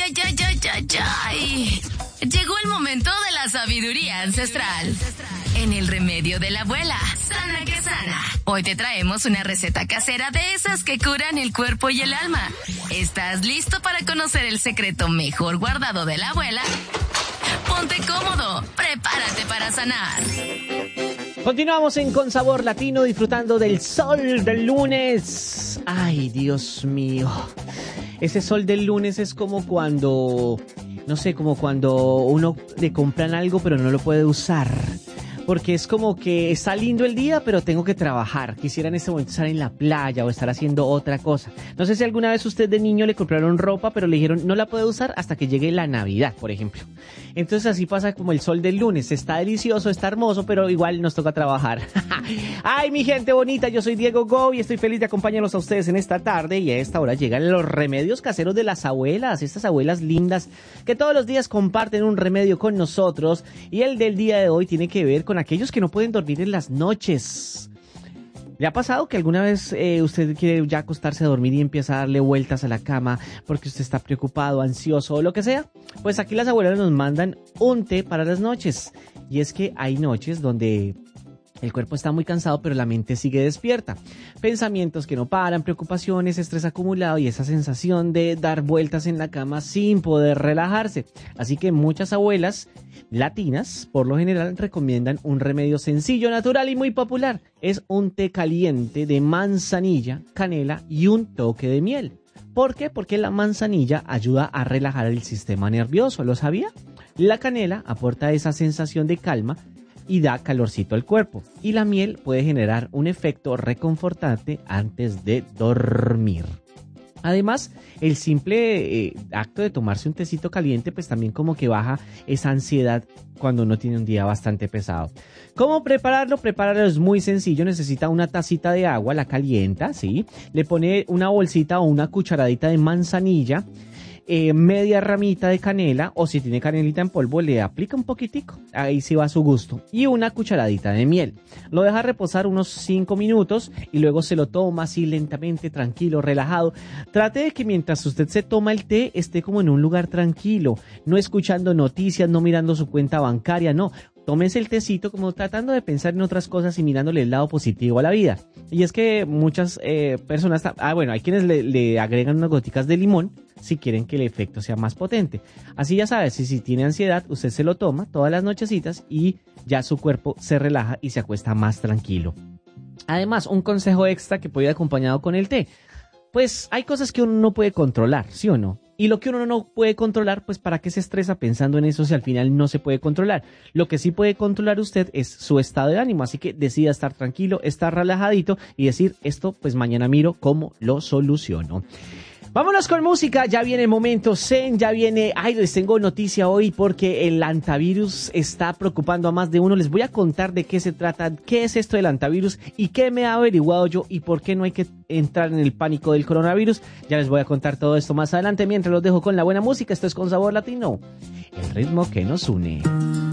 ay. Llegó el momento de la sabiduría ancestral. En el remedio de la abuela, sana que sana. Hoy te traemos una receta casera de esas que curan el cuerpo y el alma. ¿Estás listo para conocer el secreto mejor guardado de la abuela? Ponte cómodo, prepárate para sanar. Continuamos en Con Sabor Latino, disfrutando del sol del lunes. Ay, Dios mío. Ese sol del lunes es como cuando, no sé, como cuando uno le compran algo pero no lo puede usar. Porque es como que está lindo el día, pero tengo que trabajar. Quisiera en este momento estar en la playa o estar haciendo otra cosa. No sé si alguna vez usted de niño le compraron ropa, pero le dijeron no la puede usar hasta que llegue la Navidad, por ejemplo. Entonces así pasa como el sol del lunes. Está delicioso, está hermoso, pero igual nos toca trabajar. Ay, mi gente bonita, yo soy Diego Go y estoy feliz de acompañarlos a ustedes en esta tarde. Y a esta hora llegan los remedios caseros de las abuelas, estas abuelas lindas que todos los días comparten un remedio con nosotros. Y el del día de hoy tiene que ver con aquellos que no pueden dormir en las noches. ¿Le ha pasado que alguna vez usted quiere ya acostarse a dormir y empieza a darle vueltas a la cama porque usted está preocupado, ansioso o lo que sea? Pues aquí las abuelas nos mandan un té para las noches. Y es que hay noches donde el cuerpo está muy cansado, pero la mente sigue despierta. Pensamientos que no paran, preocupaciones, estrés acumulado y esa sensación de dar vueltas en la cama sin poder relajarse. Así que muchas abuelas latinas, por lo general, recomiendan un remedio sencillo, natural y muy popular. Es un té caliente de manzanilla, canela y un toque de miel. ¿Por qué? Porque la manzanilla ayuda a relajar el sistema nervioso. ¿Lo sabía? La canela aporta esa sensación de calma y da calorcito al cuerpo. Y la miel puede generar un efecto reconfortante antes de dormir. Además, el simple acto de tomarse un tecito caliente, pues también como que baja esa ansiedad cuando uno tiene un día bastante pesado. ¿Cómo prepararlo? Prepararlo es muy sencillo. Necesita una tacita de agua, la calienta, ¿sí? Le pone una bolsita o una cucharadita de manzanilla, media ramita de canela, o si tiene canelita en polvo le aplica un poquitico, ahí sí va a su gusto, y una cucharadita de miel. Lo deja reposar unos 5 minutos y luego se lo toma así lentamente, tranquilo, relajado. Trate de que mientras usted se toma el té esté como en un lugar tranquilo, no escuchando noticias, no mirando su cuenta bancaria, no. Tómese el tecito como tratando de pensar en otras cosas y mirándole el lado positivo a la vida. Y es que muchas personas, hay quienes le agregan unas goticas de limón si quieren que el efecto sea más potente. Así ya sabes, si tiene ansiedad, usted se lo toma todas las nochecitas y ya su cuerpo se relaja y se acuesta más tranquilo. Además, un consejo extra que puede ir acompañado con el té. Pues hay cosas que uno no puede controlar, ¿sí o no? Y lo que uno no puede controlar, pues ¿para qué se estresa pensando en eso si al final no se puede controlar? Lo que sí puede controlar usted es su estado de ánimo, así que decida estar tranquilo, estar relajadito y decir esto, pues mañana miro cómo lo soluciono. Vámonos con música, ya viene Momento Zen, ya viene... Ay, les tengo noticia hoy porque el antivirus está preocupando a más de uno. Les voy a contar de qué se trata, qué es esto del antivirus y qué me ha averiguado yo y por qué no hay que entrar en el pánico del coronavirus. Ya les voy a contar todo esto más adelante mientras los dejo con la buena música. Esto es Con Sabor Latino, el ritmo que nos une.